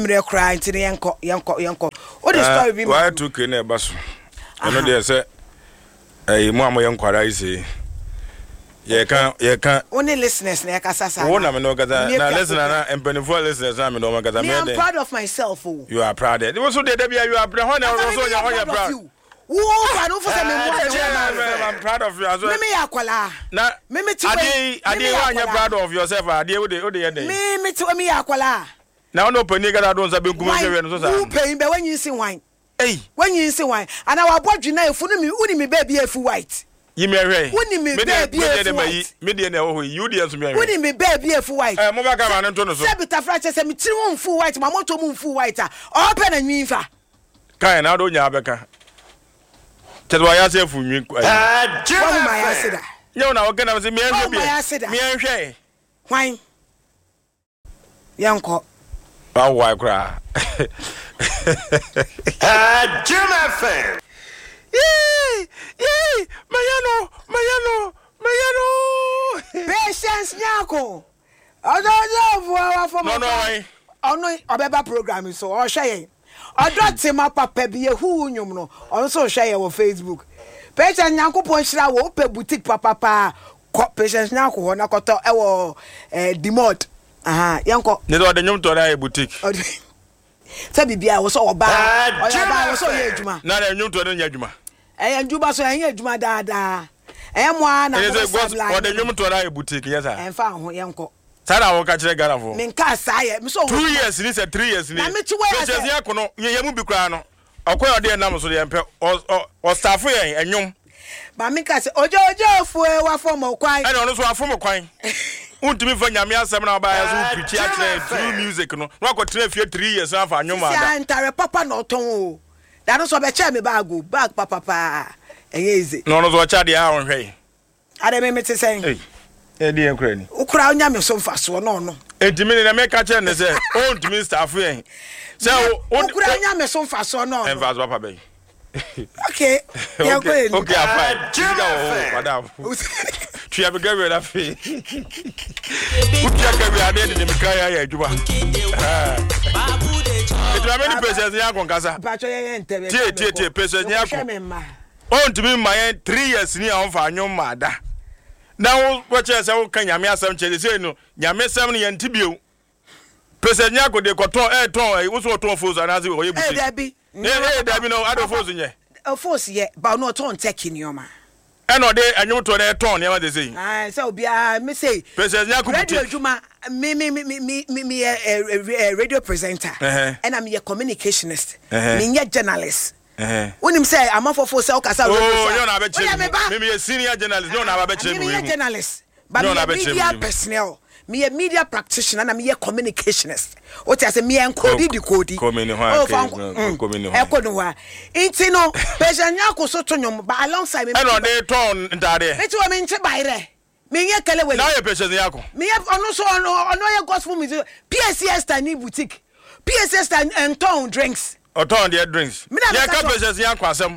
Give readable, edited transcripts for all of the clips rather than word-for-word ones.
mre cry nti yenko o the story bi why to kene baso eno dey say mu amoye nkwara ise ye kan only listeners na yakasa sa wo na me no gaza na listener na empanifo listeners na me no gaza me I'm proud of myself. You are proud. It was so dey you are proud. You are proud. I don't for say me I'm proud of you as well. Me yakwala. Na me ade you are proud of yourself. Ade wo dey me to me yakwala. Na no pani gada don sabe nkume hwe no so sa. Who pay be when you see wine. Hey, when you see wine. And our body na efu no me uni me baby efu white. You me hwe. Uni me baby efu white. Me dey na wo you dey so me hwe. Uni me baby efu white. Mo ba ka ma no to no so. Se bita frache se me tiri won fu white, ma moto mu fu white a. Open na nwinfa. Kai na do nya abeka. Tedwa ya se fu nwi. Wa ma ya se da. Nyo na wo gana se me hwe bi. Me hwe. Wine. Yanko. Why cry? German fan. Yay! Mayano. Patience nyako. Odo for no why? Ono obeba program so o hwe odo tema papa bi ehu nyum no on so hwe wo Facebook. Patience nyako pon hira wo pe boutique papa Patience nyako ho na koto e wo Dimod. Aha, yanko. Ne do de nyum to na boutique. Se bibia wo so oba. Oba wo so ye adwuma. Na de nyum to nya adwuma. Adwuma so enya adwuma daada. Mo ana o de nyum to na boutique yes sir. Emfa ho yanko. Sada wo ka kire gara fo. Men ka saye, me so 2 years ni say 3 years ni. Na me ti we ya. Pese yakọ no ye mu bi kra no. Okoy ode nam so de empe o staff yen enwum. Ba me ka se ojo fu e wa fo mo kwan. E no so afo mo kwan. Untimi fa nyame asem na ba ya so preach akire through music no. No akotena fie 3 years afa anwum ada. Si antare papa no ton o. Da no so be che me bag papa. Eyeze. No so cha de a won hwe. Ade me te sen. E di enkura ni. Ukura onya me so mfa so no. Entimi na me ka che ne se ontimi staff yen. Se ukura onya me so mfa so no. Enfa so papa be. Okay. Okay, fine. Madam. Tu as begun la fille. Où tu as gagné à l'aide de Mikaya et Juba. Et tu as mis des personnes à Concasa. Tiens, personnes à Concasa. On te met moyen 3 years ni en fanyon mada. Now, what you say, can you make some changes? No, you make some antibio. Personnes à côté de coton et ton, et où sont ton faux anasi ou yébi. Debbie. Debbie, no, I don't force in ye. A force yet, but no ton taking your man. And no day, and you to their tone, never they say. I so be me say, Radio Juma, me a radio presenter, and I'm a communicationist, me a journalist. When him say, I'm off for Salcasa. Oh, you're not maybe a senior journalist, no, I'm a journalist, but I'm a media personnel. Me a media practitioner and me a communicationist. What I say me and Cody the Cody. Intino, Pejanyako Sotonyum, but alongside me. I know they turn that. It's what I mean to buy there. Me a Kelly. Now you're Pejanyako. Me have also on your gospel music. PSS Tiny Boutique. PSS and Town Drinks. Or Town their drinks. Yeah, Pejanyako, some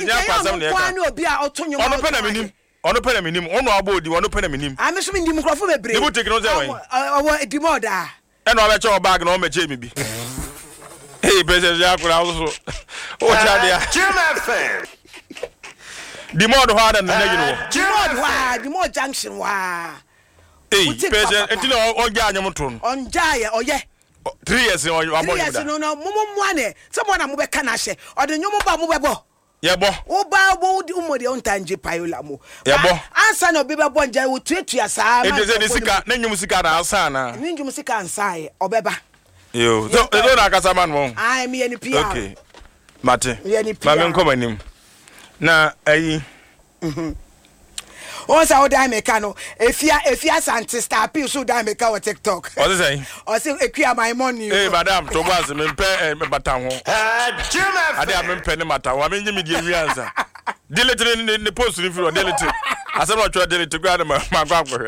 Pejanyako. Ono pena minim ono abodi ono pena minim ameso ndim krofo bebre nibu take no say wan awo dimoda e no abeche bag na o meche mi bi hey pese ya kura so o cha dia German fan dimodo ha da na you dimod junction wa hey pese entino o ja anyam to on jaye oye 3 years o abo yes no mo ane someone na mo be kana hye o de nyomo ba mo bebo yebo oba bo umode ontanje payola mo yebo ansa na obi bebo nja wo tuatua saa ma e de sika na nyum sika na ansa na nyum sika ansa e obeba yo so e na akasa man mo ai me ni pia okay mate ma me nkoma nim na ayi o sa o dai meka no efia sante star pil so dai meka o TikTok o say ekua my money eh madam to boss me mpe batan ho German ade am mpe ne mata wa me nyimi die wianza delete ne post ni firo delete asem no twa delete gwa na ma gwa gwa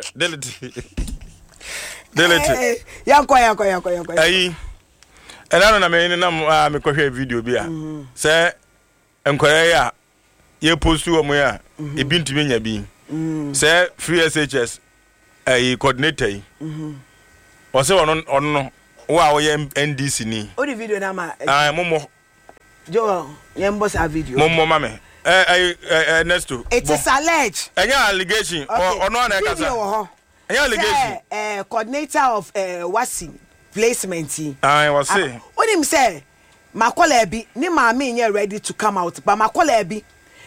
delete yanko ayi ela na me ni na me kohwe video bi a se enkwere ya ye post wo mo ya e bi ntimi nya bi say free SHS coordinator o say ono Wow, NDC ni. O the video na ma. Momo. Jo, yembo sa video. Momo mame. Next to. It is alleged. Any allegation or no na kasa. Any allegation. Coordinator of Wasi placement. I was say. What him say? Makola bi ni maame nye ready to come out, but Makola bi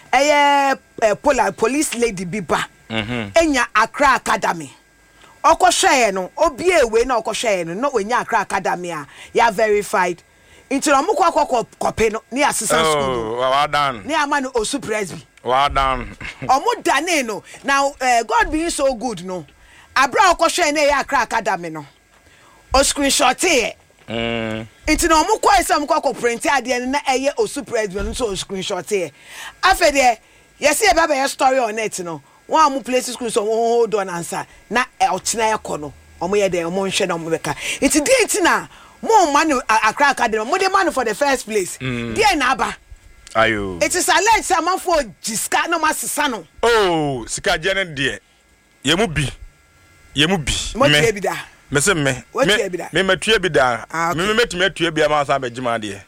police lady bi ba. Enya Accra Academy. Oko share no obi ewe na oko share no enya Accra Academy a ya verified. Into no mukwa kope no ni assistant school. Oh, well done. Ni ama no Osu Presby. Well done. Omo dane no. Now God being so good no. Abra oko share na ya Accra Academy no. O screenshot e. Into no mukwa esa mukwa print ade na eye Osu Presby no so screenshot e. Afa de yes e baba your story on it no. One mu place school so hold on answer na ochina ekọ no omo ye de omo nhwe na omo beka it date na mo man Accra Academy mo de man for the first place there na aba ayo it is alleged say man for jiska no masesa no oh sika je ne de ye mu bi mo tie bi da me se me matua bi da me metumi atua bi ama sa begima de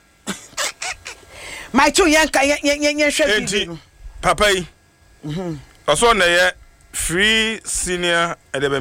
my two yen hwe bi papa yi also na free senior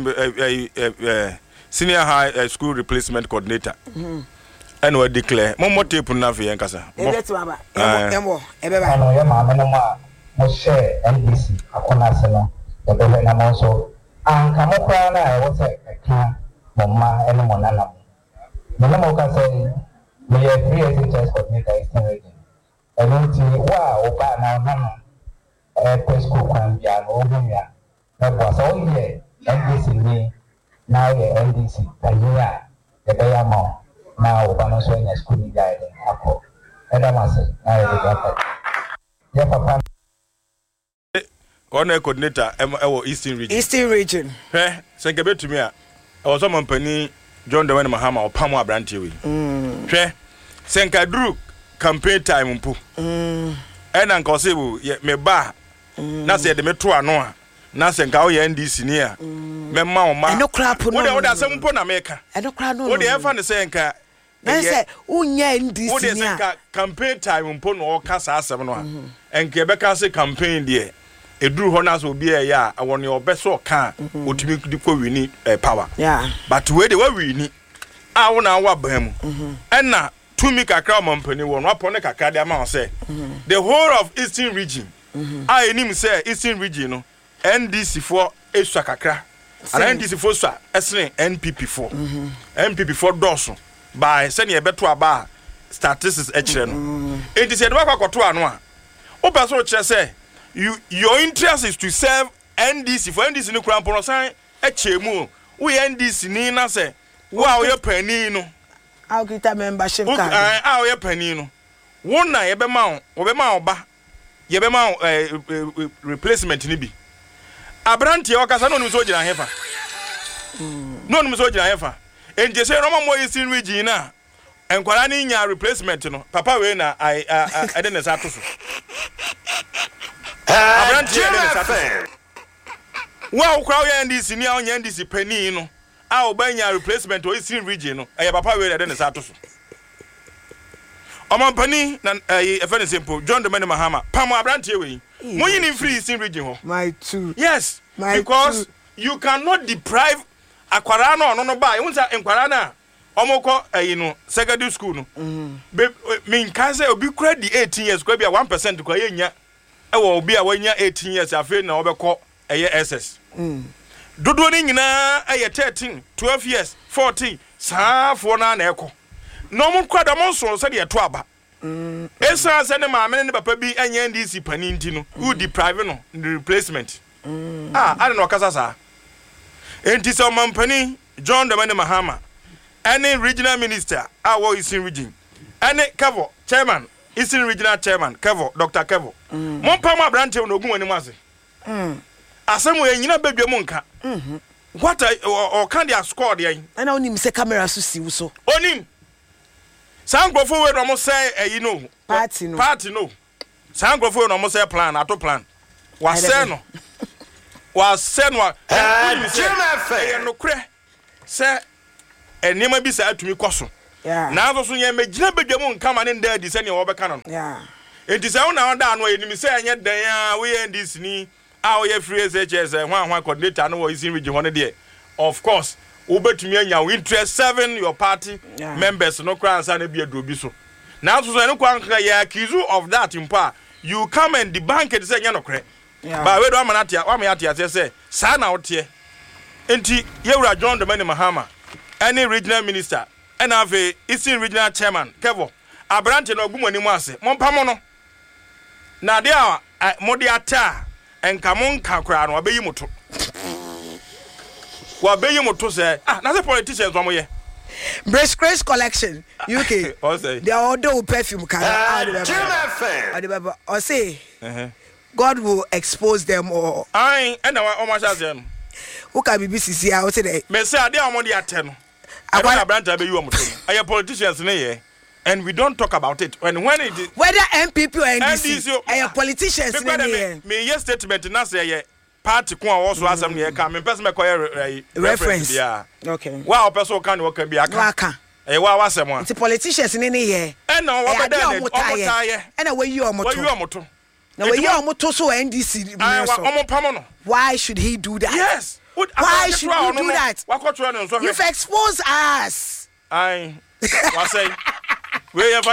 senior high school replacement coordinator and we declare mo tape na fi yankasa ebetu baba emo ebeba ano ya ma no ma mo share NDC akona se no ebebe na mo so anka mo kwa na e wo se ka mo ma ene mo na na mo ka se me ye free SHS coordinator Eastern region eno ti wa o ba na na school kwan bia no ohumia na bo so ye NDC ni na ye NDC tanya e be ya mo na o ba no so nya school ni guide akọ eda mase na ye ga ya papa on coordinator ewo Eastern region se nke betumi a e wo so mampani John Dwayne Mahama opamo abrante we se nka duru campaign time mpo ena nka osebu me ba na se de meto ano a na se nka wo ye NDC ni a me ma o ma eno kra po no wo de asem mpo na meka eno kra no wo de efa ne se nka na se unya NDC wo de se nka campaign time mpo no o ka sa asem no a enke be ka se campaign de eduru ho na so obi e ya a woni obeso ka otimi diko wini power yeah but we de wa wini a wo na wa ban mu ena tumi kakra mampani wo no apone kakra de ama say the whole of Eastern region I enim say Eastern region no NDC for eswa kakra and NDC for swa esne NPP for NPP for doso by send ye beto aba statistics e kire no enti se de kwakoto ano a o person kire say your interest is to serve NDC for NDC ni kura mpono san e chemu we NDC ni na say wa we pani no I'll get a membership card. Ah, we pani no. One na ye be ma oba. Ye be ma replacement ni bi. Abrante o kasa no nim so gina hefa. No nim so gina hefa. Enje se no mo Eastern region na. Enkwara ni nya replacement no. Papa we na I dey na sa to so. Abrante dey na sa to so. Wa o kwa we NDC ni a o nya NDC pani no. A obanya replacement o Eastern region no e papa we dey na sa to so omampani na efene simple John Dwayne Mahama pam abrante we monyi ni free Eastern region ho my two yes because you cannot deprive akwara no ba e wonsa enkwara na omoko no secondary school no me can say obi kura di 18 years kwa bia 1% kwa yenya e wo obi a wanya 18 years afi na obekọ SS dodo ni nyina aye 13 12 years 14 saafo na eko no mo kwada mo so se de to aba esa se ne maame ne papa bi anya NDC pani nti no who deprive no the replacement ade no kasa sa enti so mampani John Dwayne Mahama any regional minister our Eastern region any Kevo chairman Eastern regional chairman Kevo Dr. Kevo mo pam abrante no ogun anim ase asemu enyina bedwe mu nka what or can they score there and onim se camera so siw so onim sangrofo we no mo say party no sangrofo we no mo say plan ato plan wa say no Jim FM no kre say enema bi sa atumi kɔso na aso so ye magina badwam nkama ne nda di se ne wo bɛka no enti se wo na oda no enim se enye dan a wo ye ndis ni a wo ye free SHS hwan coordinator no wo Eastern region ho ne de of course wo betumi anya wo interest serving your party members no kra ansa na bi adobi so na aso so ene kwa nka ya accuse of that impa you come and debunk it say nya no kre ba we do amanatia wa me atia say sa na wote enti yewura John Domani Mahama any regional minister and have a Eastern regional chairman Kevo abrante no ogumani mu ase mompamo no na de a modi ata enka monka kra no abeyi moto wa beyi moto say na say politicians wa moye Brace Grace collection UK they order perfume can or say God will expose them all and o ma sha say no who can BBC I say dey me say ade a modi ata no I brand abeyi wa moto no politicians na ye and we don't talk about it when it is whether MPP or NDC politicians me yes statement na say ye party ko a also asem ne ka me person me koy reference yeah okay wa person kan wo ka bi aka wa wasem a politicians ne ye and no wo beda ne omotaye and we yi omoto na we yi omoto so NDC no why should he do that yes why should you do that you've exposed us what say we have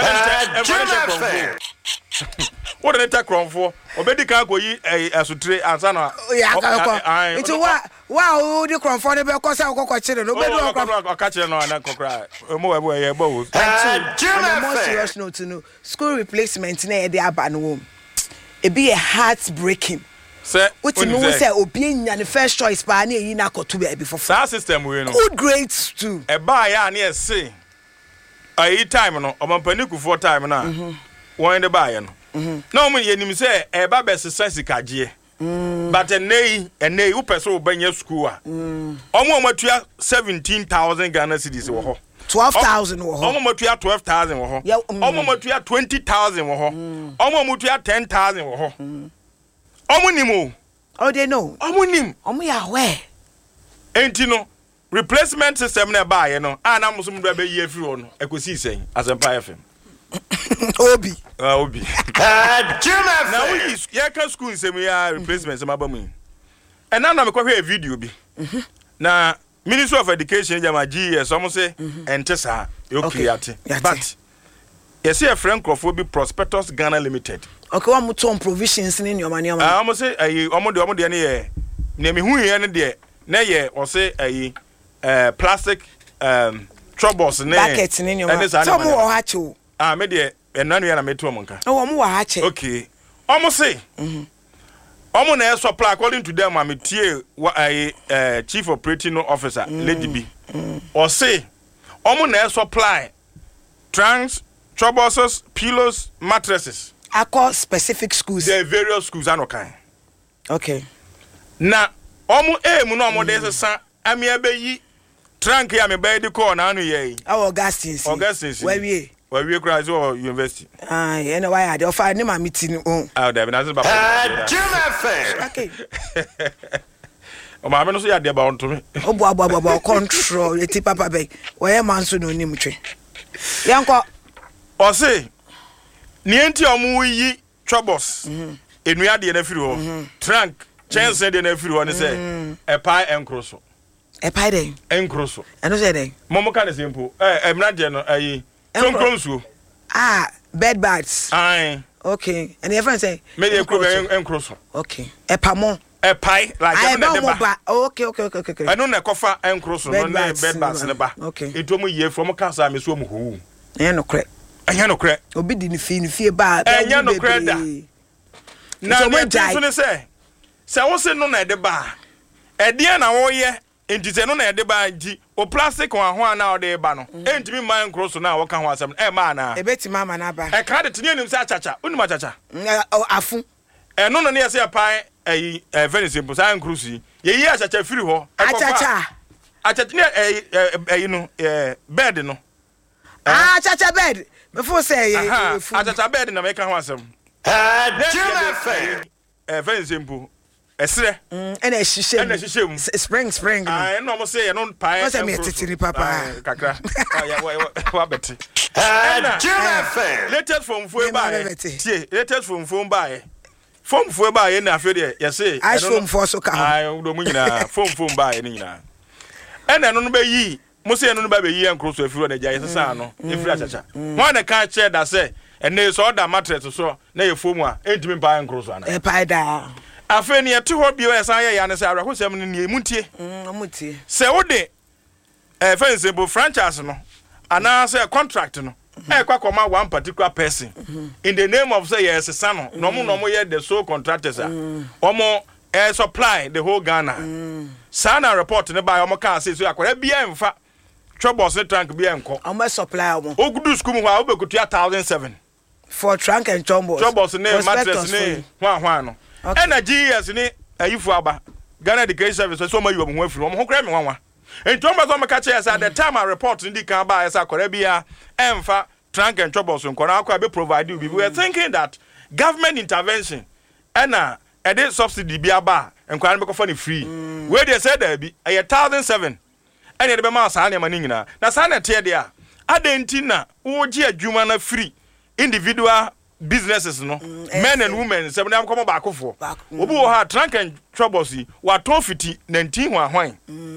what did they take for obedi kan go yi asutre ansa na it wow the comfort be ko say kokko chire no obedi o ka chire no na kokra mo we boy bo on a more serious note no school replacement na e dey aba no wom e be a heartbreaking say what you say obi nya the first choice pa na yi na koto be before that system we no good grades too e ba ya na e say ayi time no omampaniku for time na won de ba ya no no mo yenim say e ba be sesa kaje but enei wo pese wo banya school a omo matua 17,000 Ghana cedis wo ho 12,000 wo ho omo matua 12,000 wo ho omo matua 20,000 wo ho omo matua 10,000 wo ho omo nimo oh they know omo nim omo ya where enti no replacement system na ba ye no ana musum do be yi afiri ho no ekosi sen Asempa FM Obi Jim now we ya ka school nsem ya replacement sem abamu and now me kwahwe video bi na Ministry of Education jama GS omo say ente sa you create but yes a friend crofo bi Prospectus Ghana Limited okay one muton provisions ni nyoma omo say ayi omo de ne ye na me hu ye ne de na ye o say ayi plastic troubles ne bucket ni nyoma so mo o ha chu me de enanu ya na meto omonka o mo wa ha che okay omo say omo na supply according to them ametie chief operating officer lady B or say omo na supply trunks trousers pillows mattresses across specific schools the various schools anokan okay na omo mu no omo de sesa ame abeyi trunk ya me be de call na anu ye Augustine where we graduate or university you know why I offer ni ma meeting there be na say baba Jim FM okay o ma me no so ya de ba on to me obo control eti papa be where man so no nim twe yanko o say ni enti omo yi troubles enua de na firi ho trunk chance de na firi ho ne say e pai enkroso e pai den enkroso eno say den momo ka ne simple emna de no ayi Kronkronsu. Bed baths. Aye. Okay. And your friend say me dey enkroso. Okay. Epamo. Epai like dem ba. Okay. I know na kofa enkroso no na bed baths ne ba. Okay. Eto mo ye from cancer me so mo hu. Enye no kre. Obi di ni fie ba. Enye no kre da. Na me so ne say wo se no na de ba. E de na wo ye enti se no na de ba nti o plastic wa ho na o de ba no enti mi man cross na wo ka ho asem ma na e beti mama na ba e ka de tene nim se achacha uni achacha afu e no ne se pan very simple san cross ye yi achacha firi ho achacha ne no bed no achacha bed before say achacha bed na me ka ho asem Jim FM very simple esre and a shishim spring I no say you no pie what's a me titiri papa kakra wa beti Jim FM latest from phone buy tie latest from phone buy phone buy na afi de you say I phone for so ka I do mu nyina phone buy ni nyina ena no be yi mo say no ba be yi enkro so afi na gya yesa no efiri achacha mo na ka che da say ene so order mattress so na ye phone a entimi buy enkro so ana e pai da afi ne to ho bio esa ya ne say awrakosem ne mutie mutie say wo de fence bo franchise no ana say contract no kwa koma one particular person in the name of say yes sano no mo ye the sole contractors omo supply the whole Ghana sana report ne ba omo kan say so akwara bia emfa troubles ne tank bia enko omo supply omo ogudu school mu ha obekotu 1007 for trunk and troubles ne mattress ne hwan no energy yes ne ayifu aba Ghana Education Service so ma yiwo mo afiri omo ho kra me hwanwa enti omo so maka che yes at the time I report ndi kan ba yes akwara bia emfa trunk and troubles nkora akwa be provide you we were thinking that government intervention and a subsidy be aba nkora be ko for free we dey say that be 1007 and the be ma sa na mani nyina na sa na tie dia adenti na wo gi adwuma na free individual businesses no men and women se na come back for obi wo ha trunk and troubles wa to fiti 19 hwan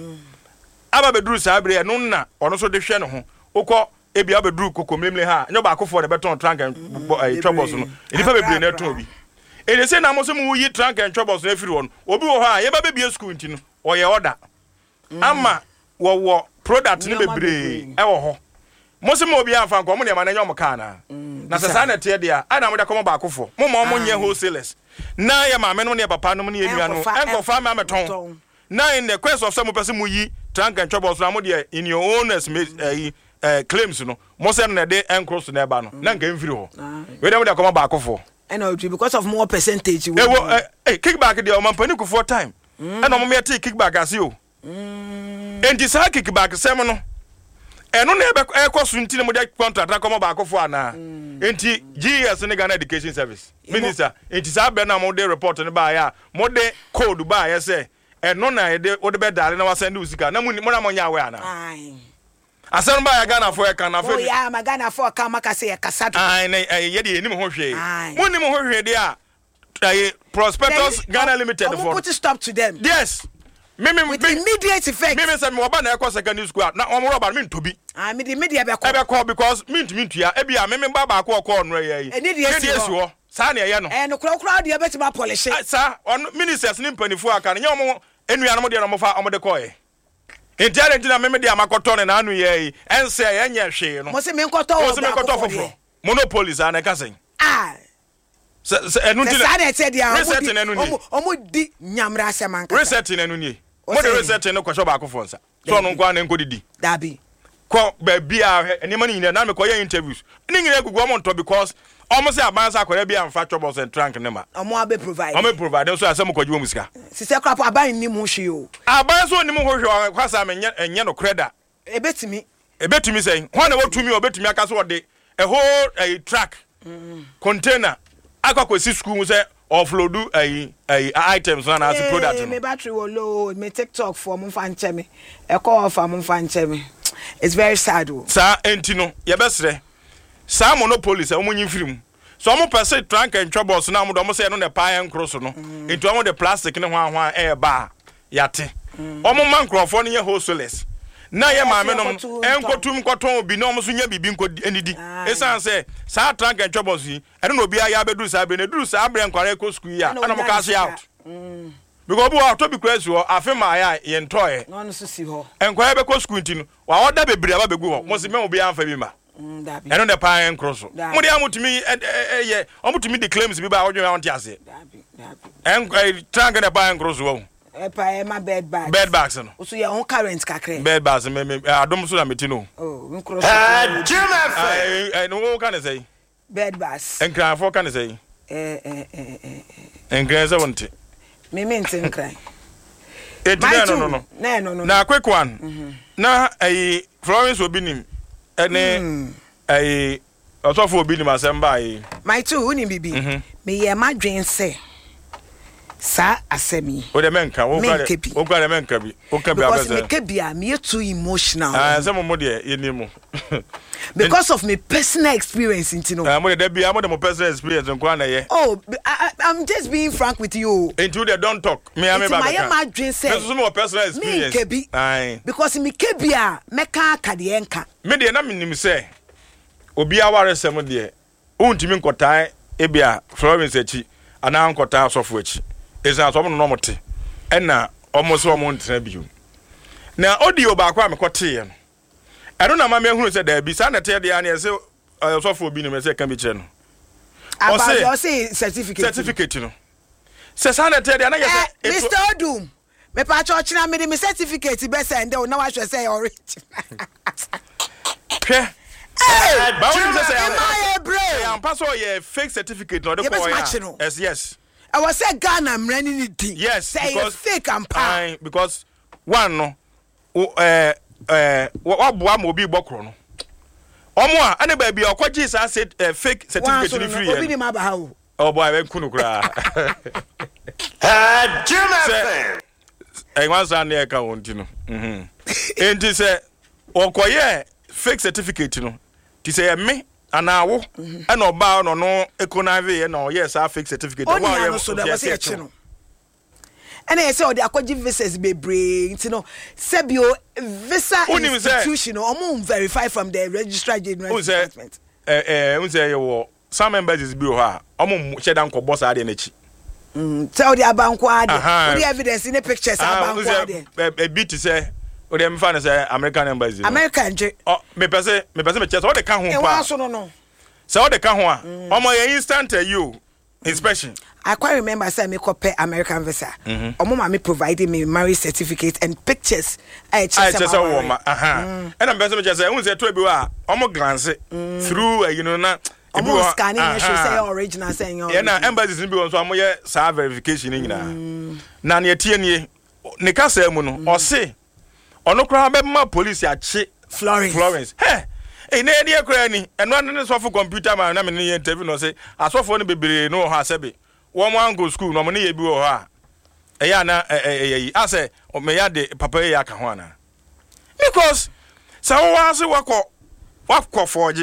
aba be duru sa abre no na ono so de hwe no ho ukọ ebi abeduru kokomlemle ha nyo ba akofo de beton trunk and troubles no enipa bebre na eton obi e dey say na mo so mu yi trunk and troubles na afiri won obi wo ha ye ba be school ntino oye order ama wo product ni bebre e wo ho mo so mu obi anfa nko mo ne ma na nyom ka na sasa na te dia ana mo de komo ba akofo mo nye wholesalers na ye ma me no ne papa no ne enua no enko fa ma meton na in the quest of some person mu yi trunk and troubles na mo de in your owners claims no mo say na de encross na eba no na nka mfiri ho we dem de come back for and because of more percentage kickback de o man pani ku for time and o mo me take kickback as you enti sa kickback sem no eno na ebe ekosu nti ne mo de contract come back for ana enti GS ne Ghana Education Service minister enti sa be na mo de report ne ba ya mo de code ba ya say eno na de o de be dare na wa send usika na mo na mo nya we ana asan ba ya Ghana for kan na fe ya ma Ghana for kan maka say kasado ye de enim ho hwe monim ho hwe de a prospectus Ghana Limited for put stop to them yes with immediate effect me say me oba na ekọ secondary school na omo roba me ntobi me the media be call because me ntua e bia me ba ba akọ no ye e need yes ho sa na ye no no kura de be ti ma polish sa on ministers ni mpanifo aka na omo enua no mo de no mo fa omo de koye enti na me de amakoto ne na anu ye ense ye nya hwe no mo se me nkoto foforo monopolies ana ka sen se enu ti sa na te dia omo di nyamra asema nka reset na enu ni mo de reset ne kwasho ba akofo nsa so no nkwa na nkodidi dabi ko ba bia enema ni nyina na me ko ye interviews ni nyina gugu omo nto because omo se abansa akwara bia mfa troubles and trunk ne ma omo abe provide so asem ko jiwo musika sise krap aban ni mu hwe o aban so ni mu hwe kwasa me enye no kreda ebetumi say ho na watumi obetumi aka so de a whole truck container akwakosi school mu say offload items na as product me battery wo low me TikTok for mo fa nche me e call for mo fa nche me it's very sad o sa enti no ye besre sa monopolies o munyi firim so mo pese trunk and troubles na mo do mo say no ne pie cross no enti o mo de plastic ne hwan e ba yate o mo man crofo no ye wholesalers na ye ma me no enkotum koton bi no mo so nya bibi nko enidi esan say sa trunk and troubles yi eno no bia ya bedu sa be ne duru sa abre nkware ko school ya ana mo cash out because we to be crazy o afema ya ye ntoye no no so si ho enkware be ko school ntinu wa order bebre aba begu ho mo se me obi anfa bi ma eno de pa en cross mo de amutumi ye omutumi de claims bi ba odwe ya onti ase en trunk de pa en cross wo my bed bags no so your own current kakre bed bags me adom so na metino we cross Jim FM no can say bed bags en kran for can say en kran say wonte me mentin kran no na quick one na Florence Obinim ene osofo Obinim asemba my two uni bibi me ye madwen say sa asemi o de menka o gwa de menka bi o ka bi abese because me kebi am too emotional say mo de yenimu because of my personal experience into no mo de bia mo de mo personal experience nko na ye I'm just being frank with you into the don't talk me am ba my dream say this is my personal experience me kebi because me kebi a meka akade enka me de na minim say obi aware sem de untimi nkotan ebia Florence echi ana nkotan asofo echi esa so mo no mote ena omo so mo ntena biu na audio ba kwa me kote ye no eno na ma me hunu se da bi sa na te de ya na se asofo obi ni me se kan bi kire no o say certificate no se sa na te de ya na ye se Mr. Odum me pa church na me de me certificate be send o na wa hwe say original Hey, but what you say? I'm pass all your fake certificate, not the point. Yes. I was say Ghana, I'm running it. Yes, say because fake and pie. Because one no, what boy will be bokrono. Omo, any baby or what Jesus said fake certificate to be free. Oh boy, I'm kunukra. Jim I once on the account, you know. And he said, or fake certificate, you know. Ti say me anawo e no ba no no economy no yes a fake certificate one year so that was e no and I say o de akwaji visas bebre nti no sebio visa institution o verify from the registrar general department say you some members be ho a o sheda nkobo sa de na chi tell the abanko ade the evidence in the pictures abanko ade e bit say o dem fa na say American embassy American je me pese me chese o de ka ho pa no so o de ka ho a omo ye instant you inspection I quite remember say me copy American visa omo ma me providing me marriage certificate and pictures I chese wo ma and am pese me chese won say to bi wa omo glance through you know na omo scanning you show say original say your yeah na embassies bi won so omo ye sa verification nyina na na tie nie ne ka say mu no o say ono kra be ma police ache Florence hey na dey kra ni eno an so for computer man na me ne interview no say asofo no bebere no ha sebe wo mo an go school no mo ne ye bi wo ha ya na ase o me ya de papa ya ka ho ana because so wa se wakọ forge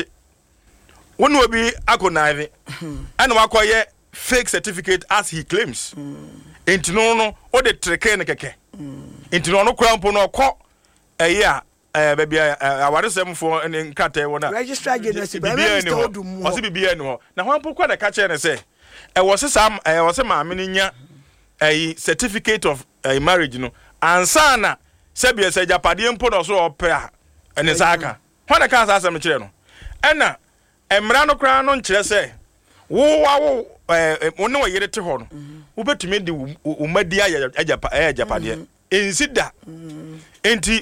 wonu obi akonaive and wakoye fake certificate as he claims intino no o de treke ne keke intino no krampo no ko eya baby aware sem for nkata e wona registrar general Mr. Odum o se bibia ni ho na hwanpo kwa da ka che ne se e wo se sam e wo se maame ni nya certificate of marriage no ansana se bia se japade mpo no so ope a ene saka hwana ka sa asem kire no ena emra no kra no nkire se wo ne wo yere te ho no wo betumi de umadi ajapade insida enti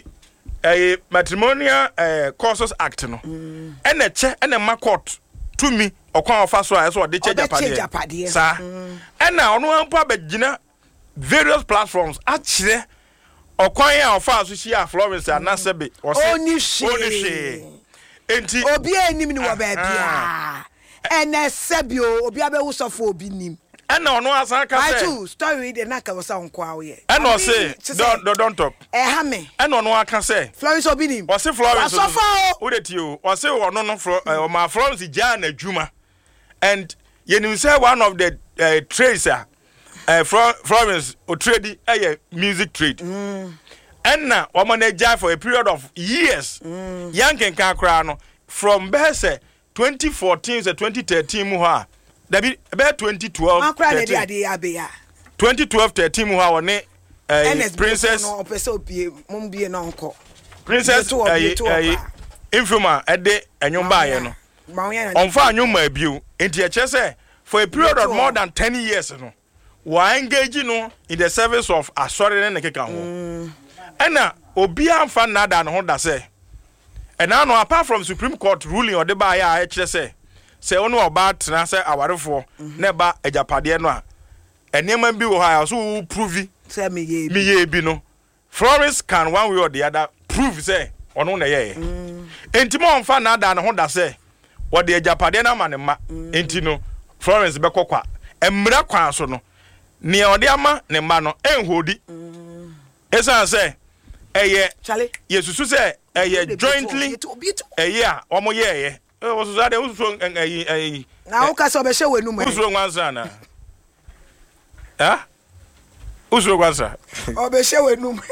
matrimonial causes act no ena che ena ma court to me okwan ofa so a so de che japade sa ena ono ampo abagina various platforms akire okwan a ofa so hia Florence anasebe o se oni she enti obi anim ni wo ba bia ena sebio obi abewu sofo obi nim ena ono asan ka say I story de na ka wo sa nko awe ena o say don't talk ha me ena ono aka say Florence obi nim o say Florence sofo o de ti o say ono no o ma Florence ja na adwuma and yenim say one of the tracer Florence o trade music trade ena o manager for a period of years yanken kan kra no from Bese 2014 to 2013 mu ha dabi about 2012 2012-13 mu ha woni princess no opeso bie mum bie no nko princess infuma ede enyumba ye no onfa anyuma abiu enti e chese for a period of more than 10 years no wa engage no in the service of assuring ne keka ho ena obi amfa nada no ho da se and now apart from Supreme Court ruling or the ba ya e chese se onu oba tena se awarefo na ba ajapade no a enema bi wo ha so prove say me ye bi no Florence can one way or the other prove say onu na ye enti mo mfa na da no ho da se wo de ajapade na ma ne ma enti no Florence be kokwa emra kwan so no ne ode ama ne mma no enhodi esan say eye yesusu say eye jointly eye a omo ye woso ade woso na wo ka se obehye wenu mu woso nwansa na woso nwansa obehye wenu mu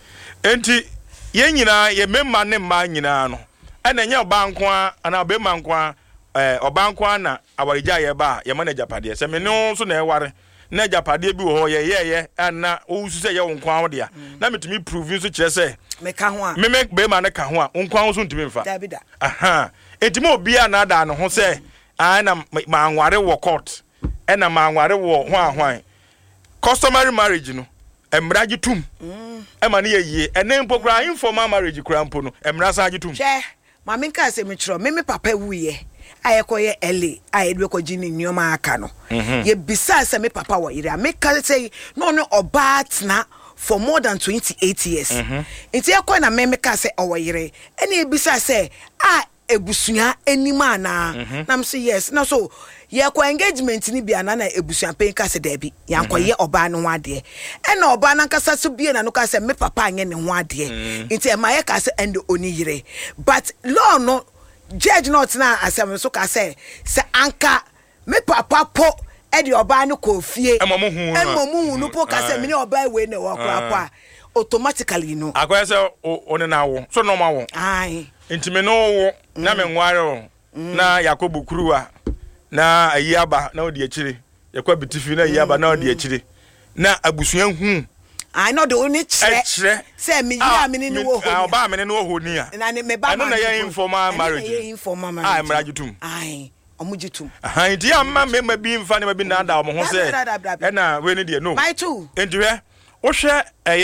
enti ye nyina ye memma ne mma nyina no ena nya oba nko ana obema nko oba nko na awarija ye ba ye manage pade se me no so na eware na japade bi wo ye ana osu se ye nko awo dia na metumi prove so kire se me ka ho a me be ma ne ka ho a nko awo so ntumi mfa aha etimo obi a na da no ho se ana ma anware wo court ena ma anware wo ho ahwan customary marriage no emrage tum ema ne ye ene mpokra informal marriage kura mpo no emra sa age tum hwe ma me ka se me kiro me papa wuye ayekoye ele ayedwe ko gini nyoma aka no ye bisa se me papa wo ire me ka say no oba tena for more than 28 years nti yekoye na me ka se owoyire ene e bisa se ebusunya enima na na mse yes na so ye ko engagement ni bia na ebusunya pen ka se da bi yankoye oba no ho ade ena oba na nkasa so bia na no ka se me papa anye ne ho ade nti e ma ye ka se ende oni yire but law no judge not na asem so ka se anka me papa po e de oba no ko fie emomu no po ka se me ne oba we ne wo kra pa automatically no akwese one na wo so no ma wo ai intime no wo na me nware na yakobu kuruwa na ayaba na odi akire yakwa bitifi na ayaba na odi akire na abusuan hu I know the only chere say me ya me ni wo ho oba me ni wo ho ni a na me ba na ya informal marriage ai mragitum ai omugitum aha ndi amma me bi mfa ne bi na da mo ho say na we ni de no my too ndi we wo hwe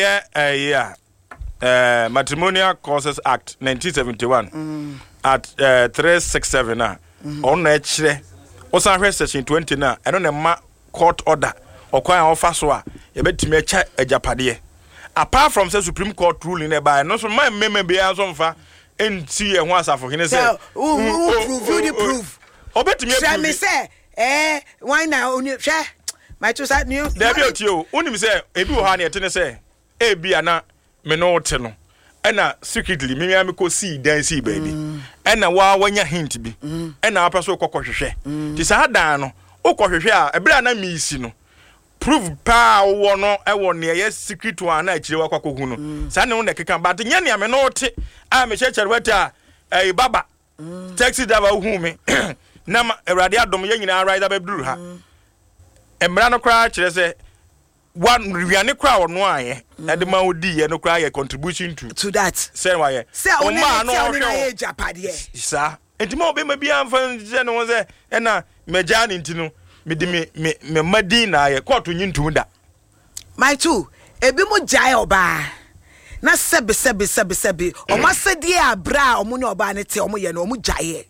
eye Matrimonial Causes Act 1971 at 367 na on na kire o san hwe section 20 na eno na ma court order okwan a ofa so a ye betime echa ajapade apart from say Supreme Court ruling na by no so my member be aso mfa enti e ho asafo hene say who prove obetime prove me say why na oni hwe my two side new there be otio onim say ebi wo ha na etene say ebi ana me no te no ena secretly me am ko see dan see baby ena wa wanya hint bi ena apaso kokohwehwe ti sa dan no okohwehwe a ebra na mi isi no prove pa wo no e wo ne ye secret one na akire wa kwakohu no sa ne wo ne keka but nya ne me no te a me chechere wata baba taxi driver hu me na erade adom ye nyina rider be duru ha emra no kra kire se one riane kra ono aye e de ma odi ye no kra ye contribution to that say why say o ma no ye japade sa entimo obe ma bia mfa se no se e na meja ni ntino me di me madi na ye court nyintu da my two ebi mo jai oba na sebe o ma sedi abra o mo ne oba ne te o mo ye no o mo jai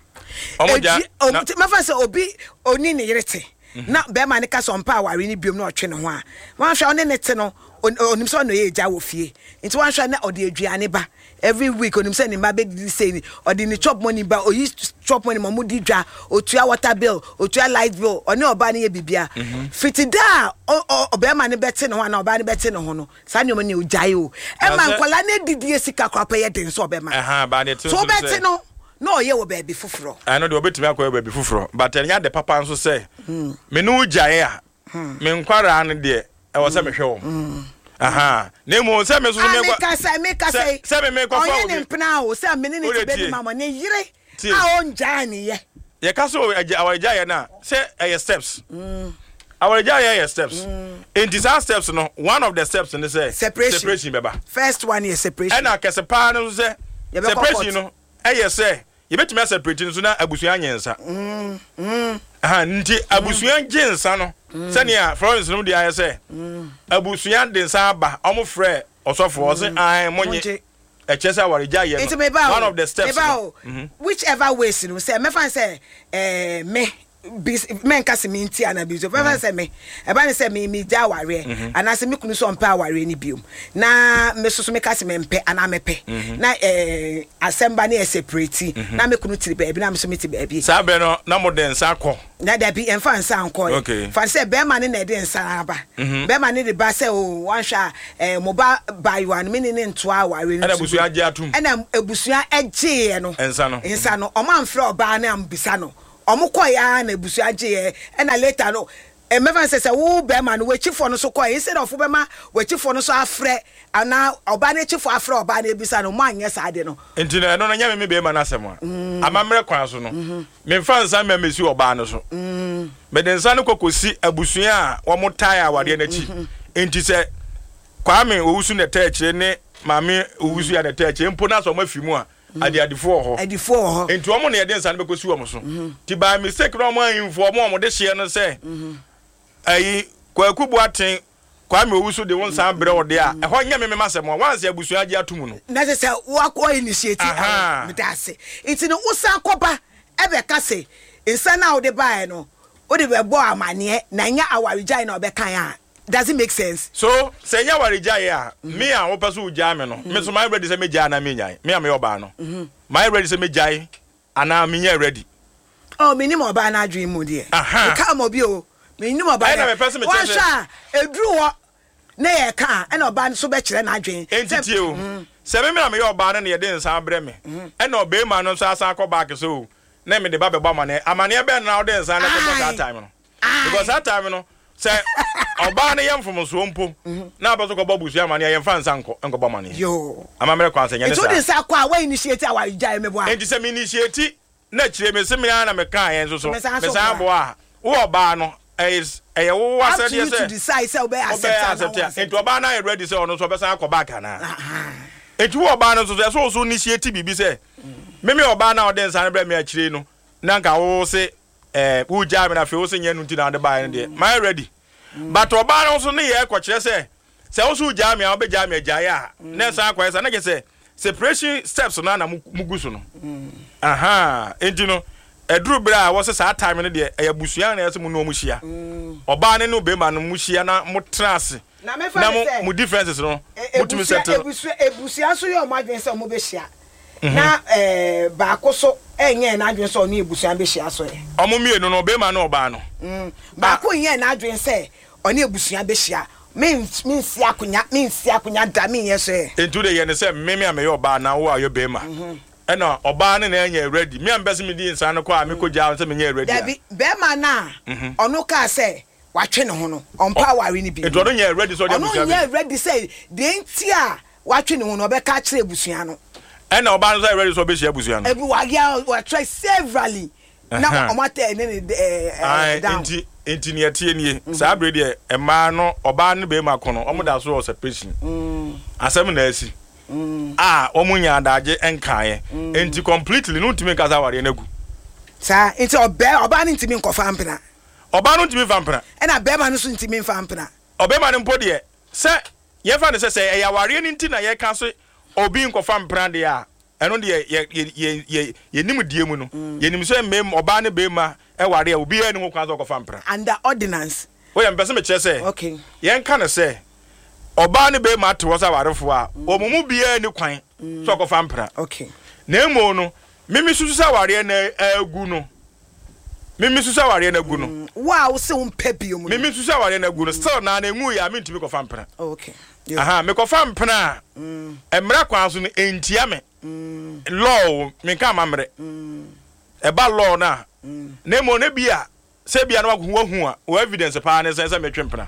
o mo ja ma fa se obi oni ne yerete na be ma ne ka so mpa aware ni biom na otwe ne ho a wan hwa one ne te no onim so no ye ja wo fie nti wan hwa na ode aduane ba every week onim se ni ma be di say ni ode ni chop money ba o use chop money mamu di dwa otua water bill otua light bill oni oba ne ye bibia fitida o be ma ne bete ne ho na oba ne bete ne ho no sa ni o ne o jai o e ma nkwala ne didie sika kwapa ye den so be ma ba ne so bete no no ye wo baby fufuro I know the obetimi akwa baby fufuro but enya de papa nso say me no jae a me nkwara an de e wo se me hwe wo aha na mo se me so me kwa me ka say me kwa fa wo mpna o se me ne ne baby mama ne yire a on jani ye ka so our jae na say steps our jae steps in these steps no one of the steps in say separation beba first one is separation and akese pa no say separation no say you bet me separate so na abusuan nyensa aha nti abusuan nyensa no senia Florence no dey say abusuan den sa ba omo frɛ osofo o say ai monye echesa warija ye no one of the steps whichever ways no say me fan say me men ka se me nti ana bi so fa se me e ba ne se me ja aware ana se me kunu so mpa aware ni biom na me so me ka se me mpe ana mepe na asemba na separate na me kunu tiri ba bi na me so me ti ba bi sa be no na mo den sa ko na da bi enfa nsa anko fa se be ma ne na de nsa aba be ma ne de ba se o wan hwa mo ba wan me ne nto aware ni ana busu agye atum ana ebusua agye no ensa no o man frɛ oba na ambisa no omuko ya na ebusu agye e na later no mefa say wo be ma no wechifo no so ko instead of be ma wechifo no so afrɛ ana oba na chifo afrɛ oba na ebisa no mo anye sa ade no enti na no nya me be ma na asɛm a amamre kwan so no me fa nsa me mesi oba no so me de nsa no kokosi abusua a wo mo tai awade na chi enti sɛ kwame owusu na taakire ne maame owusu ya na taakire mpo na so mafi mu a adifo ho enti omo na yede nsa no bekosi wo mo so ti by mistake no mo info mo de hye no sɛ ayi kwaku buaten kwame owusu de won san brɛ wo de a ɛhɔ nya me masɛm a wanse abusu agye atum no na sɛ wakɔ initiate me da se enti no usa koba ebe ka se nsa na wo de bae no wo de bɛbɔ amane na nya awaregya na obɛkan a does it make sense so say nya awaregya a me a wo pɛ so ugya me no me so my ready say me gya na me nya me am yoba no my ready say me gya ana me nya ready oh me ni mo ba na adwen mu de ka mo bi o me ni mo ba na wa sha edru ho na ye ka e na oba so be kire na adwen entity o se me am yoba na ye de nsa abre me e na oba ma no so asa akọ back so na me de ba be ba amane be na o de nsa na ko that time no because that time no say oba na yem from so mpo na ba so ko babusu amane yem fa nsa nko ba mane yo amamere kwa nsa nya ne sa it would say kwa we initiate our jai me bo enti se me initiate na kire me se me na me kan yen so me sa bo a wo oba no is wo wasa de say to decide say we accept enti oba na ready say ono so be san akọ back na enti wo oba no so initiate bibi say me oba na ode nsa na bre me akire no na nka wo se wo jai me na fe wo se nya nu nti na de ba yen de my ready but oba no so ne ye kwakire say wo so jai me a obe jai me jai a na san akọ say na ge say separation steps na mugusu no enti no eduru bra wo se sa time no de eyabusuan na yese mu no mu hia oba ne no be ma no mu hia na mu trance na mu differences no mutumi settle ebusuan so ye o madwen se mo be hia na ba akoso enye na adwen se o ne ebusuan be hia so ye omo mienu no be ma no oba no ba ko enye na adwen se o ne ebusuan be hia min si akunya da min yese entu de ye ne se me am ye oba na wo ayo be ma ena oba ne na enya ready me am bese me di nsa no kwa me ko ja se me nya ready da bi be ma na ono ka se watwe ne ho no ompa ware ni bi entu no nya ready so de busuan no nya ready say de ntia watwe ne ho no be ka kire busuan no ena oba no say ready so be hia busuan no ebi wa try severally na omate ne down enti ne atie nie saa bre de ema no oba ne be ma kono omo da so separation asem na asi omunya adaje enkae enti completely no ntimi kasa ware na gu sa enti oba ne ntimi nkofa mpena oba no ntimi fa mpena na be ma no so ntimi mfa mpena obe ma ne mpo de se ye fa ne se ya ware ni nti na ye ka so obi nkofa mpena de a eno de ye nim die mu no ye nim so mem oba ne be ma ware obi e ne ho kwa so kofa mpena under ordinance we am pese me kire se okay ye nka ne se oba ne be ma te wo sa warefo a omumu bia ni kwan so kofa mpra okay na emo no mimi susu sa ware na agu no mimi susu sa ware na agu no wow se un pebi omu mimi susu sa ware na agu no still na engu ya me ntimi kofa mpra okay me kofa mpra emra kwan so no entia me law me ka mamre eba law na emo ne bia se bia na hu a o evidence pa ne se metwe mpra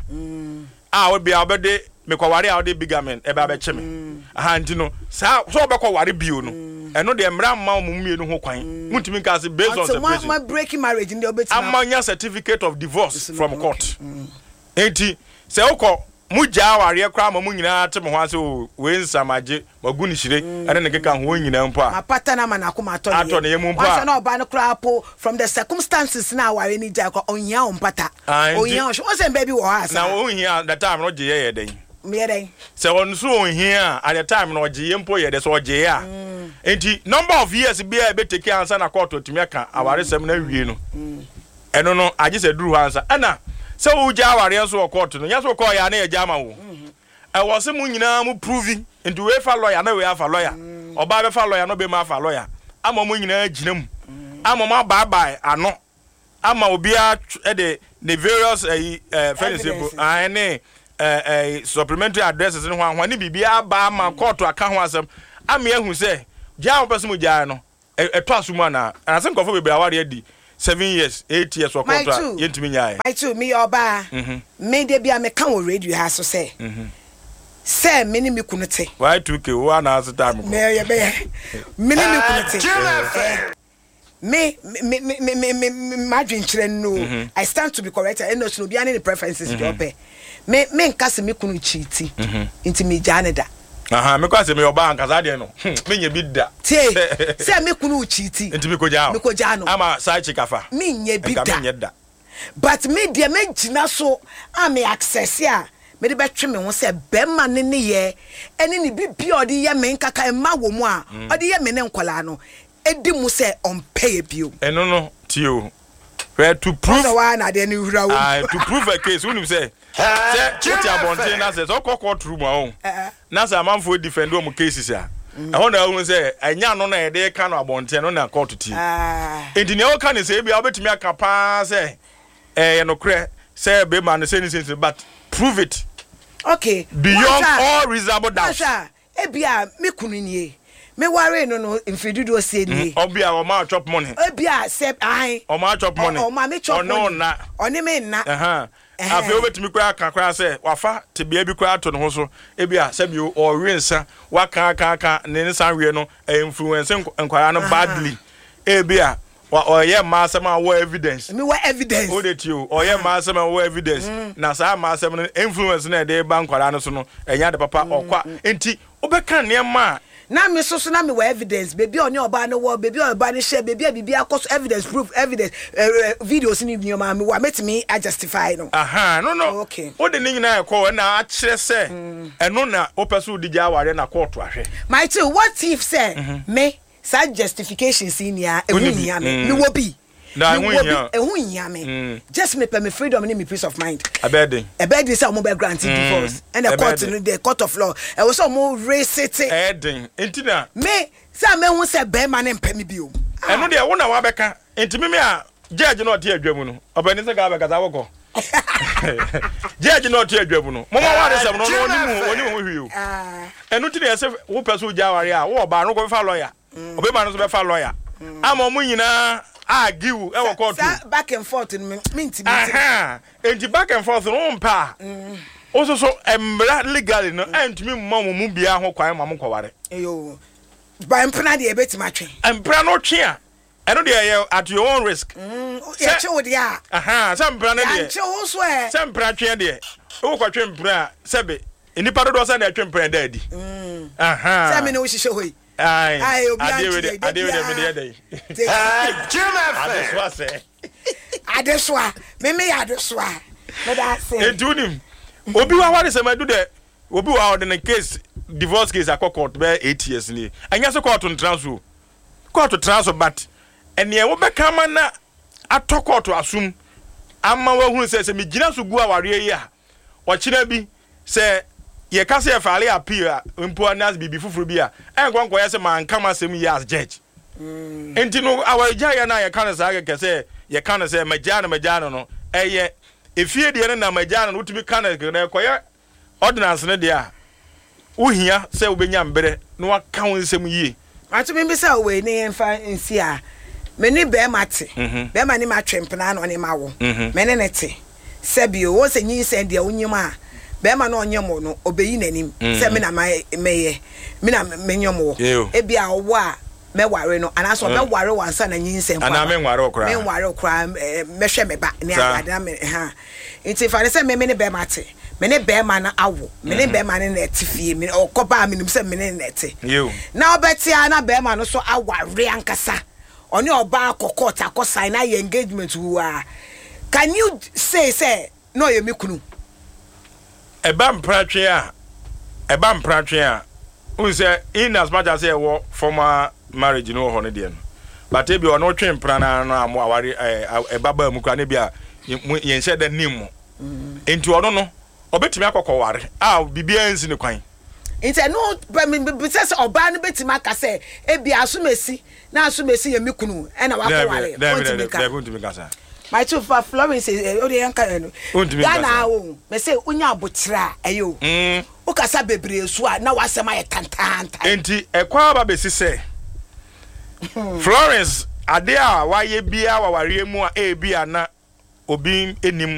we bia obede me kware a de bigamen e ba be cheme nti no so obekọ ware bio no eno de mra ma omumie no ho kwan mutimi ka se based on separation my breaking marriage in the obetima amanya certificate of divorce from court enti se ukọ muja ware kra ma munyina te mo ho ase we nsamaje magu ni hire ene ne keka ho nyina mpo a mapata na mana akoma ato ne yemu mpo a na oba no kra po from the circumstances na ware ni ja ko onya ompata onya o se baby wo asa na ohia that time no je ye den me den se on so ohia at the time no je ye mpo ye de so je ya enti number of years bia e be take answer na court otimi aka aware sem na wie no eno no age se duru hansa ana se wo gya aware so court no nyaso ko ya na ya jama wo e wo se mu nyina mu proving into we fa lawyer na we afa lawyer oba be fa lawyer no be ma fa lawyer ama mu nyina agina mu ama ma bye ano ama obia de the various fellowship ane supplementary addresses no ho ne bibia ba ma court aka ho asem ama ehu se gya wo person mu gya no eto asumu na ase nkofo be bra ware adi 7 years 8 years or contract yentimi nyae my two me oba me de bia me kan wo radio ha so say say me ni me kunote why 2k wo na ase time ko me ye be me ni me kunote me madwin kire no I stand to be corrected and no so bia ne preferences job me nkase me kunu chiti inti me janeda aha me kwase me oba ankaza de no me nya bi da say me kunu chiti inti me ko ja no ama sai chikafa me nya bi da but me de me gina so am access ya me de betwe me ho say be ma ne ye ene ni bibi odi ye me nkaka ma wo mu a odi ye me ne nkola no edi mu say on pay bio eno no tio where to prove to prove a case who say what abonte na say so court room a na say amanfo defend o mu cases a ho na hu say anya no na e de ka no abonte no na court ti enti ne o ka ne say bia obetimi aka pa say ye no kre say be man say ni but prove it okay beyond all reasonable doubt e bia me kunu nie me worry no infedudo say ni obia o ma chop money obia say ai o ma chop money o ma me chop money na oni me na afi obetimi kura kakra say wafa te bia bi kura to no ho so e bia say bi o rensa waka ne nsan we no influence enkwara no badly e bia o ye ma asem a wo evidence me what evidence o de tio o ye ma asem a wo evidence na sa ma asem no influence na de ba nkwara no so no enya de papa okwa enti obeka ne ma na me so na me wa evidence baby oni oba no wo baby oba ni share baby bibia cause evidence proof evidence videos ni bi ma me wa metimi I justify no aha no okay o de ni nyina ekọ na a kire se eno na opeso di ja ware na court ahwe my two what if say me sa justification senior ehunya me wo bi na ehunya me just me me freedom and me peace of mind abedin say omo be grant divorce and the court no the court of law e was omo raise it edin entina me say me hu say be man empa me bio eno de wo na wa beka entimi me a judge no de adwamu no obani se ga beka za woko judge no de adwamu no mo ma ware sem no oni mu hwiu eno ti de se wo peso jaware a wo ba no go fa lawyer obe ma no so be fa lawyer ama mo nyina give e wo court back and forth me intimate enti back and forth no mpa also so embra legally no entimi mu bia ho kwan ma mo kware eyo ba mpna de ebetima twen mpra no twe a eno de at your own risk ya che wo dia some mpra na de ya che wo so e some mpra twe de wo kwa twe mpra sebe enipa do so na twe mpra da di say me no wo hihye hoi ai ade we me dey adeswa me adeswa me da say edunim obi wa ware se madu de obi wa ordinary case divorce case akokot be 8 years ni anya so court transfer but ene wo be kama na atokot asum amma wa hu se me gina so gu aware yi a o kina bi se ye ka se faale appeal mpo anas bibi fufuru bi a enkonko ye se man kama sem yi as judge enti no awaja ya na ye kan sa ga se ye kan se majana no eye efie de na majana no utumi kan na koye ordinance ne de a uhia se obenya mbere no aka wonsem yi atumi bi sa we ne enfa nsi a me ni be mate be ma ni ma twempena no ne ma wo me ne nete sebio wo se nyi se de onyima be ma no onyemo no obeyi nanim se me na meye me na menyomo e bia wo a me ware no anaso me ware wansa na nyi se ana me ware okra me hwe me ba ne ada me nti fa se me ne be mate me ne be ma na awo me ne be ma ne nete fie me okoba me nim se me ne nete na obetia na be ma no so aware ankasa oni oba kokota ko sign na engagement wa can you say no ye me kunu eba mpratwe a un say in as much as say former marriage no ho ne de no but ebi ono twem prana no amo aware baba mu kwa ne bia yen hye da nim enti ono no obetimi akokoware bibia nsi ne kwan enti no be say oba no betimi aka say ebi asomesi na asomesi ye mikunu e na wakoware ontimi kasa my two for Florence odi yanka no Ghana wo me say unya abotira ayo o kasa bebre so a na wasema ye tantanta enti ekwa ba besi say Florence ade a waye bia waware mu a bia na obi enim